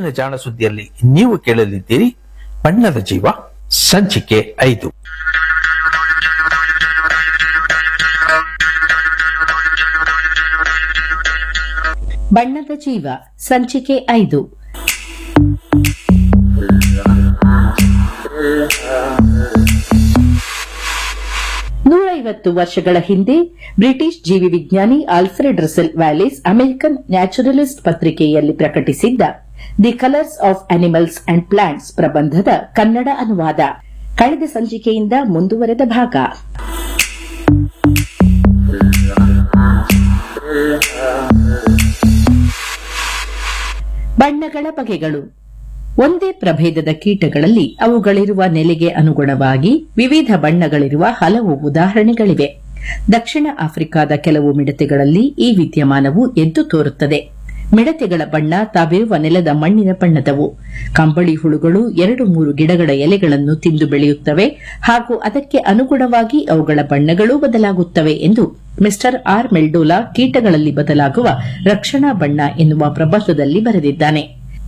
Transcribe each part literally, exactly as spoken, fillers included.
ಇಂದಿನ ಜಾಣ ಸುದ್ದಿಯಲ್ಲಿ ನೀವು ಕೇಳಲಿದ್ದೀರಿ ಬಣ್ಣದ ಜೀವ ಸಂಚಿಕೆ ಐದು. ಬಣ್ಣದ ಜೀವ ಸಂಚಿಕೆ ಐದು. ನೂರೈವತ್ತು ವರ್ಷಗಳ ಹಿಂದೆ ಬ್ರಿಟಿಷ್ ಜೀವಿ ವಿಜ್ಞಾನಿ Alfred Russell Wallace American naturalist ಪತ್ರಿಕೆಯಲ್ಲಿ ಪ್ರಕಟಿಸಿದ್ದ the colours of animals and plants ಪ್ರಬಂಧದ Kannada ಅನುವಾದ ಕಳೆದ ಸಂಚಿಕೆಯಿಂದ ಮುಂದುವರೆದ ಭಾಗ. ಬಣ್ಣಗಳ ಬಗೆಗಳು. ಒಂದೇ ಪ್ರಭೇದದ ಕೀಟಗಳಲ್ಲಿ ಅವುಗಳಿರುವ ನೆಲೆಗೆ ಅನುಗುಣವಾಗಿ ವಿವಿಧ ಬಣ್ಣಗಳಿರುವ ಹಲವು ಉದಾಹರಣೆಗಳಿವೆ. ದಕ್ಷಿಣ ಆಫ್ರಿಕಾದ ಕೆಲವು ಮಿಡತೆಗಳಲ್ಲಿ ಈ ವಿದ್ಯಮಾನವು ಎದ್ದು ತೋರುತ್ತದೆ. ಮಿಡತೆಗಳ ಬಣ್ಣ ತಾವಿರುವ ನೆಲದ ಮಣ್ಣಿನ ಬಣ್ಣದವು. ಕಂಬಳಿ ಹುಳುಗಳು ಎರಡು ಮೂರು ಗಿಡಗಳ ಎಲೆಗಳನ್ನು ತಿಂದು ಬೆಳೆಯುತ್ತವೆ ಹಾಗೂ ಅದಕ್ಕೆ ಅನುಗುಣವಾಗಿ ಅವುಗಳ ಬಣ್ಣಗಳೂ ಬದಲಾಗುತ್ತವೆ ಎಂದು ಮಿಸ್ಟರ್ ಆರ್ ಮೆಲ್ಡೋಲಾ ಕೀಟಗಳಲ್ಲಿ ಬದಲಾಗುವ ರಕ್ಷಣಾ ಬಣ್ಣ ಎನ್ನುವ ಪ್ರಬಂಧದಲ್ಲಿ ಬರೆದಿದ್ದಾನೆ.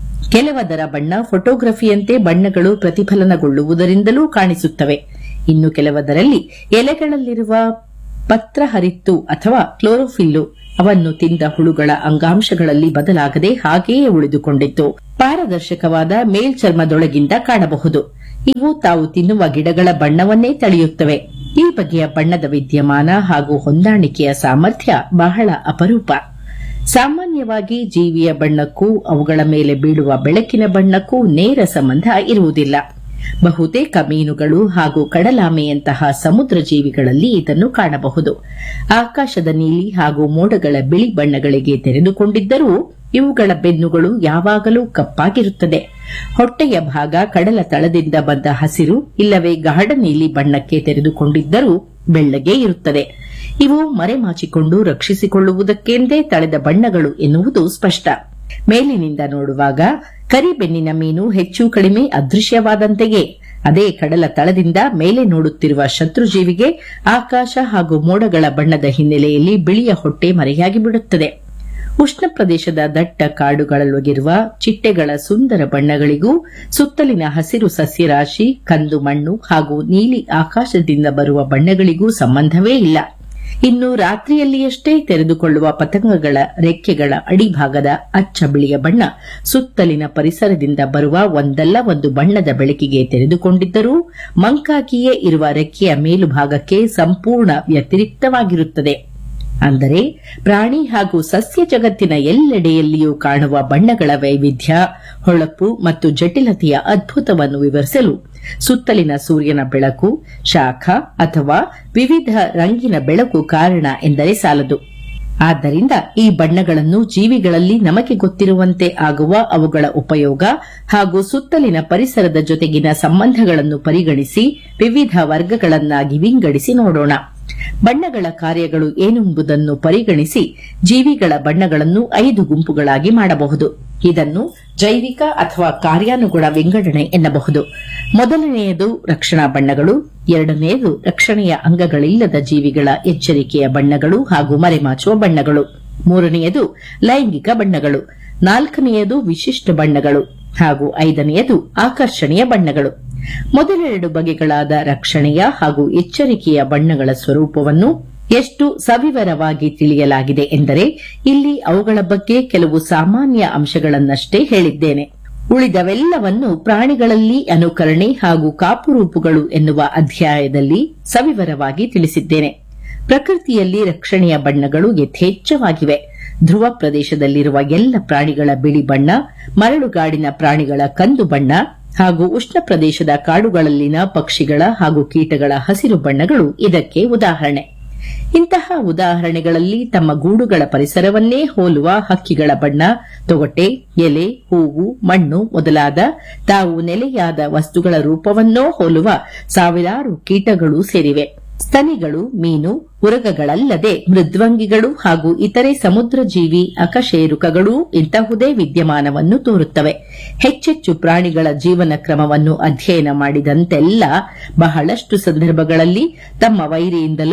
ಕೆಲವದರ ಬಣ್ಣ ಫೋಟೋಗ್ರಫಿಯಂತೆ ಬಣ್ಣಗಳು ಪ್ರತಿಫಲನಗೊಳ್ಳುವುದರಿಂದಲೂ ಕಾಣಿಸುತ್ತವೆ. ಇನ್ನು ಕೆಲವದರಲ್ಲಿ ಎಲೆಗಳಲ್ಲಿರುವ ಪತ್ರಹರಿತ್ತು ಅಥವಾ ಕ್ಲೋರೋಫಿಲ್ಲು ಅವನ್ನು ತಿಂದ ಹುಳುಗಳ ಅಂಗಾಂಶಗಳಲ್ಲಿ ಬದಲಾಗದೆ ಹಾಗೆಯೇ ಉಳಿದುಕೊಂಡಿತ್ತು. ಪಾರದರ್ಶಕವಾದ ಮೇಲ್ಚರ್ಮದೊಳಗಿಂದ ಕಾಣಬಹುದು. ಇವು ತಾವು ತಿನ್ನುವ ಗಿಡಗಳ ಬಣ್ಣವನ್ನೇ ತಳೆಯುತ್ತವೆ. ಈ ಬಗೆಯ ಬಣ್ಣದ ವಿದ್ಯಮಾನ ಹಾಗೂ ಹೊಂದಾಣಿಕೆಯ ಸಾಮರ್ಥ್ಯ ಬಹಳ ಅಪರೂಪ. ಸಾಮಾನ್ಯವಾಗಿ ಜೀವಿಯ ಬಣ್ಣಕ್ಕೂ ಅವುಗಳ ಮೇಲೆ ಬೀಳುವ ಬೆಳಕಿನ ಬಣ್ಣಕ್ಕೂ ನೇರ ಸಂಬಂಧ ಇರುವುದಿಲ್ಲ. ಬಹುತೇಕ ಮೀನುಗಳು ಹಾಗೂ ಕಡಲಾಮೆಯಂತಹ ಸಮುದ್ರ ಜೀವಿಗಳಲ್ಲಿ ಇದನ್ನು ಕಾಣಬಹುದು. ಆಕಾಶದ ನೀಲಿ ಹಾಗೂ ಮೋಡಗಳ ಬಿಳಿ ಬಣ್ಣಗಳಿಗೆ ತೆರೆದುಕೊಂಡಿದ್ದರೂ ಇವುಗಳ ಬೆನ್ನುಗಳು ಯಾವಾಗಲೂ ಕಪ್ಪಾಗಿರುತ್ತದೆ. ಹೊಟ್ಟೆಯ ಭಾಗ ಕಡಲ ತಳದಿಂದ ಬಂದ ಹಸಿರು ಇಲ್ಲವೇ ಗಾಢ ನೀಲಿ ಬಣ್ಣಕ್ಕೆ ತೆರೆದುಕೊಂಡಿದ್ದರೂ ಬೆಳ್ಳಗೆ ಇರುತ್ತದೆ. ಇವು ಮರೆಮಾಚಿಕೊಂಡು ರಕ್ಷಿಸಿಕೊಳ್ಳುವುದಕ್ಕೆಂದೇ ತಳೆದ ಬಣ್ಣಗಳು ಎನ್ನುವುದು ಸ್ಪಷ್ಟ. ಮೇಲಿನಿಂದ ನೋಡುವಾಗ ಕರಿಬೆನ್ನಿನ ಮೀನು ಹೆಚ್ಚು ಕಡಿಮೆ ಅದೃಶ್ಯವಾದಂತೆಯೇ ಅದೇ ಕಡಲ ತಳದಿಂದ ಮೇಲೆ ನೋಡುತ್ತಿರುವ ಶತ್ರುಜೀವಿಗೆ ಆಕಾಶ ಹಾಗೂ ಮೋಡಗಳ ಬಣ್ಣದ ಹಿನ್ನೆಲೆಯಲ್ಲಿ ಬಿಳಿಯ ಹೊಟ್ಟೆ ಮರೆಯಾಗಿ ಬಿಡುತ್ತದೆ. ಉಷ್ಣ ಪ್ರದೇಶದ ದಟ್ಟ ಕಾಡುಗಳೊಳಗಿರುವ ಚಿಟ್ಟೆಗಳ ಸುಂದರ ಬಣ್ಣಗಳಿಗೂ ಸುತ್ತಲಿನ ಹಸಿರು ಸಸ್ಯರಾಶಿ, ಕಂದು ಮಣ್ಣು ಹಾಗೂ ನೀಲಿ ಆಕಾಶದಿಂದ ಬರುವ ಬಣ್ಣಗಳಿಗೂ ಸಂಬಂಧವೇ ಇಲ್ಲ. ಇನ್ನು ರಾತ್ರಿಯಲ್ಲಿಯಷ್ಟೇ ತೆರೆದುಕೊಳ್ಳುವ ಪತಂಗಗಳ ರೆಕ್ಕೆಗಳ ಅಡಿಭಾಗದ ಅಚ್ಚ ಬಿಳಿಯ ಬಣ್ಣ ಸುತ್ತಲಿನ ಪರಿಸರದಿಂದ ಬರುವ ಒಂದಲ್ಲ ಒಂದು ಬಣ್ಣದ ಬೆಳಕಿಗೆ ತೆರೆದುಕೊಂಡಿದ್ದರೂ ಮಂಕಾಗಿಯೇ ಇರುವ ರೆಕ್ಕೆಯ ಮೇಲುಭಾಗಕ್ಕೆ ಸಂಪೂರ್ಣ ವ್ಯತಿರಿಕ್ತವಾಗಿರುತ್ತದೆ. ಅಂದರೆ ಪ್ರಾಣಿ ಹಾಗೂ ಸಸ್ಯ ಜಗತ್ತಿನ ಎಲ್ಲೆಡೆಯಲ್ಲಿಯೂ ಕಾಣುವ ಬಣ್ಣಗಳ ವೈವಿಧ್ಯ, ಹೊಳಪು ಮತ್ತು ಜಟಿಲತೆಯ ಅದ್ಭುತವನ್ನು ವಿವರಿಸಲು ಸುತ್ತಲಿನ ಸೂರ್ಯನ ಬೆಳಕು, ಶಾಖ ಅಥವಾ ವಿವಿಧ ರಂಗಿನ ಬೆಳಕು ಕಾರಣ ಎಂದರೆ ಸಾಲದು. ಆದ್ದರಿಂದ ಈ ಬಣ್ಣಗಳನ್ನು ಜೀವಿಗಳಲ್ಲಿ ನಮಗೆ ಗೊತ್ತಿರುವಂತೆ ಆಗುವ ಅವುಗಳ ಉಪಯೋಗ ಹಾಗೂ ಸುತ್ತಲಿನ ಪರಿಸರದ ಜೊತೆಗಿನ ಸಂಬಂಧಗಳನ್ನು ಪರಿಗಣಿಸಿ ವಿವಿಧ ವರ್ಗಗಳನ್ನಾಗಿ ವಿಂಗಡಿಸಿ ನೋಡೋಣ. ಬಣ್ಣಗಳ ಕಾರ್ಯಗಳು ಏನೆಂಬುದನ್ನು ಪರಿಗಣಿಸಿ ಜೀವಿಗಳ ಬಣ್ಣಗಳನ್ನು ಐದು ಗುಂಪುಗಳಾಗಿ ಮಾಡಬಹುದು. ಇದನ್ನು ಜೈವಿಕ ಅಥವಾ ಕಾರ್ಯಾನುಗುಣ ವಿಂಗಡಣೆ ಎನ್ನಬಹುದು. ಮೊದಲನೆಯದು ರಕ್ಷಣಾ ಬಣ್ಣಗಳು, ಎರಡನೆಯದು ರಕ್ಷಣೆಯ ಅಂಗಗಳಿಲ್ಲದ ಜೀವಿಗಳ ಎಚ್ಚರಿಕೆಯ ಬಣ್ಣಗಳು ಹಾಗೂ ಮರೆಮಾಚುವ ಬಣ್ಣಗಳು, ಮೂರನೆಯದು ಲೈಂಗಿಕ ಬಣ್ಣಗಳು, ನಾಲ್ಕನೆಯದು ವಿಶಿಷ್ಟ ಬಣ್ಣಗಳು ಹಾಗೂ ಐದನೆಯದು ಆಕರ್ಷಣೀಯ ಬಣ್ಣಗಳು. ಮೊದಲೆರಡು ಬಗೆಗಳಾದ ರಕ್ಷಣೆಯ ಹಾಗೂ ಎಚ್ಚರಿಕೆಯ ಬಣ್ಣಗಳ ಸ್ವರೂಪವನ್ನು ಎಷ್ಟು ಸವಿವರವಾಗಿ ತಿಳಿಯಲಾಗಿದೆ ಎಂದರೆ ಇಲ್ಲಿ ಅವುಗಳ ಬಗ್ಗೆ ಕೆಲವು ಸಾಮಾನ್ಯ ಅಂಶಗಳನ್ನಷ್ಟೇ ಹೇಳಿದ್ದೇನೆ. ಉಳಿದವೆಲ್ಲವನ್ನು ಪ್ರಾಣಿಗಳಲ್ಲಿ ಅನುಕರಣೆ ಹಾಗೂ ಕಾಪುರೂಪುಗಳು ಎನ್ನುವ ಅಧ್ಯಾಯದಲ್ಲಿ ಸವಿವರವಾಗಿ ತಿಳಿಸಿದ್ದೇನೆ. ಪ್ರಕೃತಿಯಲ್ಲಿ ರಕ್ಷಣೆಯ ಬಣ್ಣಗಳು ಯಥೇಚ್ಛವಾಗಿವೆ. ಧ್ರುವ ಪ್ರದೇಶದಲ್ಲಿರುವ ಎಲ್ಲ ಪ್ರಾಣಿಗಳ ಬಿಳಿ ಬಣ್ಣ, ಮರಳುಗಾಡಿನ ಪ್ರಾಣಿಗಳ ಕಂದು ಬಣ್ಣ ಹಾಗೂ ಉಷ್ಣ ಪ್ರದೇಶದ ಕಾಡುಗಳಲ್ಲಿನ ಪಕ್ಷಿಗಳ ಹಾಗೂ ಕೀಟಗಳ ಹಸಿರು ಬಣ್ಣಗಳು ಇದಕ್ಕೆ ಉದಾಹರಣೆ. ಇಂತಹ ಉದಾಹರಣೆಗಳಲ್ಲಿ ತಮ್ಮ ಗೂಡುಗಳ ಪರಿಸರವನ್ನೇ ಹೋಲುವ ಹಕ್ಕಿಗಳ ಬಣ್ಣ, ತೊಗಟೆ, ಎಲೆ, ಹೂವು, ಮಣ್ಣು ಮೊದಲಾದ ತಾವು ನೆಲೆಯಾದ ವಸ್ತುಗಳ ರೂಪವನ್ನೋ ಹೋಲುವ ಸಾವಿರಾರು ಕೀಟಗಳು ಸೇರಿವೆ. ಸ್ತನಿಗಳು, ಮೀನು, ಉರಗಗಳಲ್ಲದೆ ಮೃದ್ವಂಗಿಗಳು ಹಾಗೂ ಇತರೆ ಸಮುದ್ರ ಜೀವಿ ಅಕಶೇರುಕಗಳೂ ಇಂತಹುದೇ ವಿದ್ಯಮಾನವನ್ನು ತೋರುತ್ತವೆ. ಹೆಚ್ಚೆಚ್ಚು ಪ್ರಾಣಿಗಳ ಜೀವನ ಕ್ರಮವನ್ನು ಅಧ್ಯಯನ ಮಾಡಿದಂತೆಲ್ಲ ಬಹಳಷ್ಟು ಸಂದರ್ಭಗಳಲ್ಲಿ ತಮ್ಮ ವೈರಿಯಿಂದಲೋ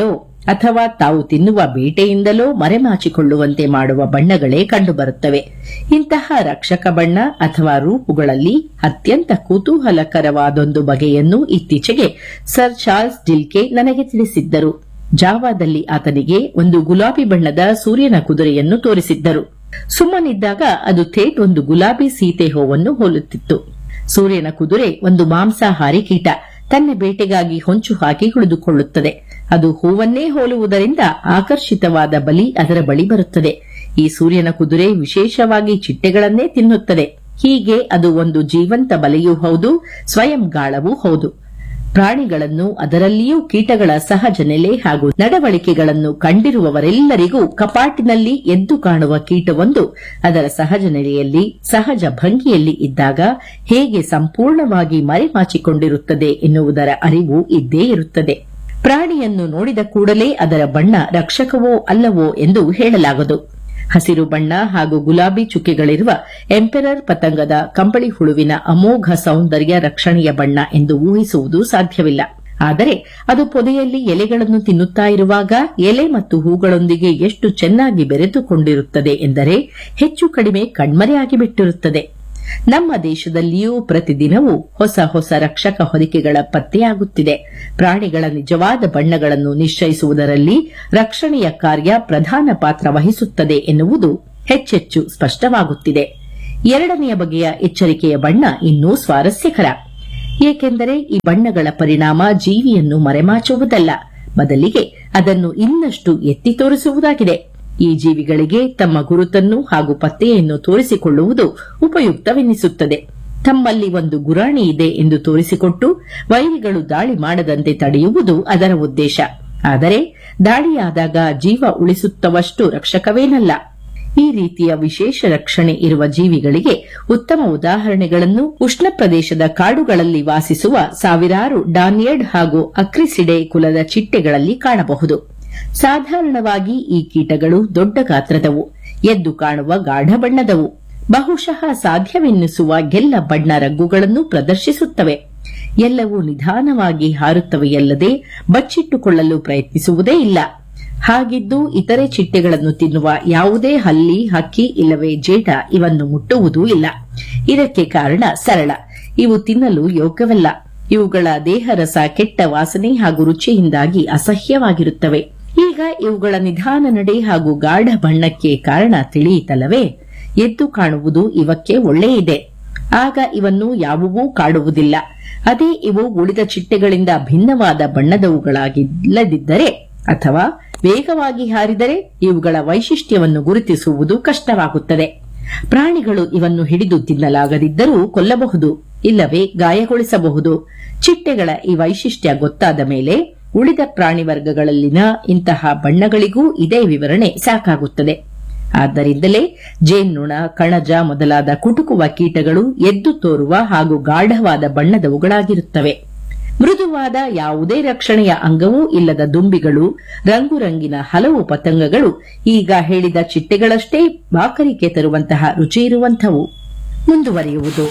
ಅಥವಾ ತಾವು ತಿನ್ನುವ ಬೇಟೆಯಿಂದಲೋ ಮರೆಮಾಚಿಕೊಳ್ಳುವಂತೆ ಮಾಡುವ ಬಣ್ಣಗಳೇ ಕಂಡುಬರುತ್ತವೆ. ಇಂತಹ ರಕ್ಷಕ ಬಣ್ಣ ಅಥವಾ ರೂಪುಗಳಲ್ಲಿ ಅತ್ಯಂತ ಕುತೂಹಲಕರವಾದೊಂದು ಬಗೆಯನ್ನು ಇತ್ತೀಚೆಗೆ ಸರ್ ಚಾರ್ಲ್ಸ್ ಡಿಲ್ಕೆ ನನಗೆ ತಿಳಿಸಿದ್ದರು. ಜಾವಾದಲ್ಲಿ ಆತನಿಗೆ ಒಂದು ಗುಲಾಬಿ ಬಣ್ಣದ ಸೂರ್ಯನ ಕುದುರೆಯನ್ನು ತೋರಿಸಿದ್ದರು. ಸುಮ್ಮನಿದ್ದಾಗ ಅದು ಥೇಟ್ ಒಂದು ಗುಲಾಬಿ ಸೀತೆ ಹೂವನ್ನು ಹೋಲುತ್ತಿತ್ತು. ಸೂರ್ಯನ ಕುದುರೆ ಒಂದು ಮಾಂಸಾಹಾರಿ ಕೀಟ. ತನ್ನ ಬೇಟೆಗಾಗಿ ಹೊಂಚು ಹಾಕಿ ಕುಳಿದುಕೊಳ್ಳುತ್ತದೆ. ಅದು ಹೂವನ್ನೇ ಹೋಲುವುದರಿಂದ ಆಕರ್ಷಿತವಾದ ಬಲಿ ಅದರ ಬಳಿ ಬರುತ್ತದೆ. ಈ ಸೂರ್ಯನ ಕುದುರೆ ವಿಶೇಷವಾಗಿ ಚಿಟ್ಟೆಗಳನ್ನೇ ತಿನ್ನುತ್ತದೆ. ಹೀಗೆ ಅದು ಒಂದು ಜೀವಂತ ಬಲೆಯೂ ಹೌದು, ಸ್ವಯಂ ಗಾಳವೂ ಹೌದು. ಪ್ರಾಣಿಗಳನ್ನು, ಅದರಲ್ಲಿಯೂ ಕೀಟಗಳ ಸಹಜ ನೆಲೆ ಹಾಗೂ ನಡವಳಿಕೆಗಳನ್ನು ಕಂಡಿರುವವರೆಲ್ಲರಿಗೂ ಕಪಾಟಿನಲ್ಲಿ ಎದ್ದು ಕಾಣುವ ಕೀಟವೊಂದು ಅದರ ಸಹಜ ನೆಲೆಯಲ್ಲಿ, ಸಹಜ ಭಂಗಿಯಲ್ಲಿ ಇದ್ದಾಗ ಹೇಗೆ ಸಂಪೂರ್ಣವಾಗಿ ಮರೆಮಾಚಿಕೊಂಡಿರುತ್ತದೆ ಎನ್ನುವುದರ ಅರಿವು ಇದ್ದೇ ಇರುತ್ತದೆ. ಪ್ರಾಣಿಯನ್ನು ನೋಡಿದ ಕೂಡಲೇ ಅದರ ಬಣ್ಣ ರಕ್ಷಕವೋ ಅಲ್ಲವೋ ಎಂದು ಹೇಳಲಾಗದು. ಹಸಿರು ಬಣ್ಣ ಹಾಗೂ ಗುಲಾಬಿ ಚುಕ್ಕೆಗಳಿರುವ ಎಂಪೆರರ್ ಪತಂಗದ ಕಂಬಳಿ ಹುಳುವಿನ ಅಮೋಘ ಸೌಂದರ್ಯ ರಕ್ಷಣೆಯ ಬಣ್ಣ ಎಂದು ಊಹಿಸುವುದು ಸಾಧ್ಯವಿಲ್ಲ. ಆದರೆ ಅದು ಪೊದೆಯಲ್ಲಿ ಎಲೆಗಳನ್ನು ತಿನ್ನುತ್ತಾ ಇರುವಾಗ ಎಲೆ ಮತ್ತು ಹೂಗಳೊಂದಿಗೆ ಎಷ್ಟು ಚೆನ್ನಾಗಿ ಬೆರೆತುಕೊಂಡಿರುತ್ತದೆ ಎಂದರೆ ಹೆಚ್ಚು ಕಡಿಮೆ ಕಣ್ಮರೆಯಾಗಿ ಬಿಟ್ಟಿರುತ್ತದೆ. ನಮ್ಮ ದೇಶದಲ್ಲಿಯೂ ಪ್ರತಿದಿನವೂ ಹೊಸ ಹೊಸ ರಕ್ಷಕ ಹೊದಿಕೆಗಳ ಪತ್ತೆಯಾಗುತ್ತಿದೆ. ಪ್ರಾಣಿಗಳ ನಿಜವಾದ ಬಣ್ಣಗಳನ್ನು ನಿಶ್ಚಯಿಸುವುದರಲ್ಲಿ ರಕ್ಷಣೆಯ ಕಾರ್ಯ ಪ್ರಧಾನ ಪಾತ್ರ ವಹಿಸುತ್ತದೆ ಎನ್ನುವುದು ಹೆಚ್ಚೆಚ್ಚು ಸ್ಪಷ್ಟವಾಗುತ್ತಿದೆ. ಎರಡನೆಯ ಬಗೆಯ ಎಚ್ಚರಿಕೆಯ ಬಣ್ಣ ಇನ್ನೂ ಸ್ವಾರಸ್ಯಕರ. ಏಕೆಂದರೆ ಈ ಬಣ್ಣಗಳ ಪರಿಣಾಮ ಜೀವಿಯನ್ನು ಮರೆಮಾಚುವುದಲ್ಲ, ಬದಲಿಗೆ ಅದನ್ನು ಇನ್ನಷ್ಟು ಎತ್ತಿ ತೋರಿಸುವುದಾಗಿದೆ. ಈ ಜೀವಿಗಳಿಗೆ ತಮ್ಮ ಗುರುತನ್ನು ಹಾಗೂ ಪತ್ತೆಯನ್ನು ತೋರಿಸಿಕೊಳ್ಳುವುದು ಉಪಯುಕ್ತವೆನ್ನಿಸುತ್ತದೆ. ತಮ್ಮಲ್ಲಿ ಒಂದು ಗುರಾಣಿ ಇದೆ ಎಂದು ತೋರಿಸಿಕೊಟ್ಟು ವೈರಿಗಳು ದಾಳಿ ಮಾಡದಂತೆ ತಡೆಯುವುದು ಅದರ ಉದ್ದೇಶ. ಆದರೆ ದಾಳಿಯಾದಾಗ ಜೀವ ಉಳಿಸುತ್ತವಷ್ಟು ರಕ್ಷಕವೇನಲ್ಲ. ಈ ರೀತಿಯ ವಿಶೇಷ ರಕ್ಷಣೆ ಇರುವ ಜೀವಿಗಳಿಗೆ ಉತ್ತಮ ಉದಾಹರಣೆಗಳನ್ನು ಉಷ್ಣ ಪ್ರದೇಶದ ಕಾಡುಗಳಲ್ಲಿ ವಾಸಿಸುವ ಸಾವಿರಾರು ಡಾನಿಯಡ್ ಹಾಗೂ ಅಕ್ರಿಸಿಡೆ ಕುಲದ ಚಿಟ್ಟೆಗಳಲ್ಲಿ ಕಾಣಬಹುದು. ಸಾಧಾರಣವಾಗಿ ಈ ಕೀಟಗಳು ದೊಡ್ಡ ಗಾತ್ರದವು, ಎದ್ದು ಕಾಣುವ ಗಾಢ ಬಣ್ಣದವು, ಬಹುಶಃ ಸಾಧ್ಯವೆನ್ನಿಸುವ ಎಲ್ಲ ಬಣ್ಣ ರಗ್ಗುಗಳನ್ನು ಪ್ರದರ್ಶಿಸುತ್ತವೆ. ಎಲ್ಲವೂ ನಿಧಾನವಾಗಿ ಹಾರುತ್ತವೆಯಲ್ಲದೆ ಬಚ್ಚಿಟ್ಟುಕೊಳ್ಳಲು ಪ್ರಯತ್ನಿಸುವುದೇ ಇಲ್ಲ. ಹಾಗಿದ್ದು ಇತರೆ ಚಿಟ್ಟೆಗಳನ್ನು ತಿನ್ನುವ ಯಾವುದೇ ಹಲ್ಲಿ, ಹಕ್ಕಿ ಇಲ್ಲವೇ ಜೇಡ ಇವನ್ನು ಮುಟ್ಟುವುದೂ ಇಲ್ಲ. ಇದಕ್ಕೆ ಕಾರಣ ಸರಳ: ಇವು ತಿನ್ನಲು ಯೋಗ್ಯವಲ್ಲ. ಇವುಗಳ ದೇಹರಸ ಕೆಟ್ಟ ವಾಸನೆ ಹಾಗೂ ರುಚಿಯಿಂದಾಗಿ ಅಸಹ್ಯವಾಗಿರುತ್ತವೆ. ಈಗ ಇವುಗಳ ನಿಧಾನ ನಡೆ ಹಾಗೂ ಗಾಢ ಬಣ್ಣಕ್ಕೆ ಕಾರಣ ತಿಳಿಯಿತಲ್ಲವೇ? ಎದ್ದು ಕಾಣುವುದು ಇವಕ್ಕೆ ಒಳ್ಳೆಯಿದೆ. ಆಗ ಇವನ್ನು ಯಾವುವೂ ಕಾಡುವುದಿಲ್ಲ. ಅದೇ ಇವು ಉಳಿದ ಚಿಟ್ಟೆಗಳಿಂದ ಭಿನ್ನವಾದ ಬಣ್ಣದವುಗಳಾಗಿಲ್ಲದಿದ್ದರೆ ಅಥವಾ ವೇಗವಾಗಿ ಹಾರಿದರೆ ಇವುಗಳ ವೈಶಿಷ್ಟ್ಯವನ್ನು ಗುರುತಿಸುವುದು ಕಷ್ಟವಾಗುತ್ತದೆ. ಪ್ರಾಣಿಗಳು ಇವನ್ನು ಹಿಡಿದು ತಿನ್ನಲಾಗದಿದ್ದರೂ ಕೊಲ್ಲಬಹುದು, ಇಲ್ಲವೇ ಗಾಯಗೊಳಿಸಬಹುದು. ಚಿಟ್ಟೆಗಳ ಈ ವೈಶಿಷ್ಟ್ಯ ಗೊತ್ತಾದ ಮೇಲೆ ಉಳಿದ ಪ್ರಾಣಿ ವರ್ಗಗಳಲ್ಲಿನ ಇಂತಹ ಬಣ್ಣಗಳಿಗೂ ಇದೇ ವಿವರಣೆ ಸಾಕಾಗುತ್ತದೆ. ಆದ್ದರಿಂದಲೇ ಜೇನ್ನೊಣ, ಕಣಜ ಮೊದಲಾದ ಕುಟುಕುವ ಕೀಟಗಳು ಎದ್ದು ತೋರುವ ಹಾಗೂ ಗಾಢವಾದ ಬಣ್ಣದವುಗಳಾಗಿರುತ್ತವೆ. ಮೃದುವಾದ ಯಾವುದೇ ರಕ್ಷಣೆಯ ಅಂಗವೂ ಇಲ್ಲದ ದುಂಬಿಗಳು, ರಂಗುರಂಗಿನ ಹಲವು ಪತಂಗಗಳು ಈಗ ಹೇಳಿದ ಚಿಟ್ಟೆಗಳಷ್ಟೇ ಬಾಕರಿಕೆ ತರುವಂತಹ ರುಚಿಯಿರುವಂಥವು. ಮುಂದುವರಿಯುವುದು.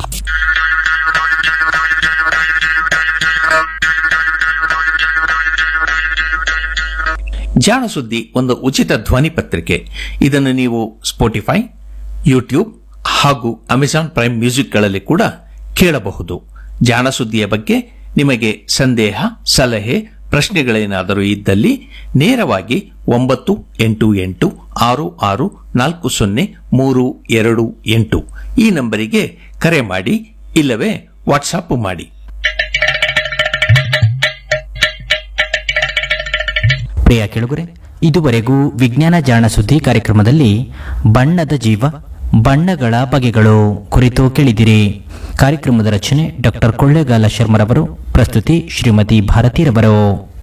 ಜಾಣ ಸುದ್ದಿ ಒಂದು ಉಚಿತ ಧ್ವನಿ ಪತ್ರಿಕೆ. ಇದನ್ನು ನೀವು ಸ್ಪೋಟಿಫೈ, ಯೂಟ್ಯೂಬ್ ಹಾಗೂ ಅಮೆಜಾನ್ ಪ್ರೈಮ್ ಮ್ಯೂಸಿಕ್ಗಳಲ್ಲಿ ಕೂಡ ಕೇಳಬಹುದು. ಜಾಣ ಸುದ್ದಿಯ ಬಗ್ಗೆ ನಿಮಗೆ ಸಂದೇಹ, ಸಲಹೆ, ಪ್ರಶ್ನೆಗಳೇನಾದರೂ ಇದ್ದಲ್ಲಿ ನೇರವಾಗಿ ಒಂಬತ್ತು ಎಂಟು ಎಂಟು ಆರು ಆರು ನಾಲ್ಕು ಸೊನ್ನೆ ಮೂರು ಎರಡು ಎಂಟು ಈ ನಂಬರಿಗೆ ಕರೆ ಮಾಡಿ, ಇಲ್ಲವೇ ವಾಟ್ಸಾಪ್ ಮಾಡಿ. ಪ್ರಿಯ ಕೆಳಗರೆ, ಇದುವರೆಗೂ ವಿಜ್ಞಾನ ಜಾಣ ಸುದ್ದಿ ಕಾರ್ಯಕ್ರಮದಲ್ಲಿ ಬಣ್ಣದ ಜೀವ, ಬಣ್ಣಗಳ ಬಗೆಗಳು ಕುರಿತು ಕೇಳಿದಿರಿ. ಕಾರ್ಯಕ್ರಮದ ರಚನೆ ಡಾಕ್ಟರ್ ಕೊಳ್ಳೇಗಾಲ ಶರ್ಮರವರು, ಪ್ರಸ್ತುತಿ ಶ್ರೀಮತಿ ಭಾರತೀರವರು.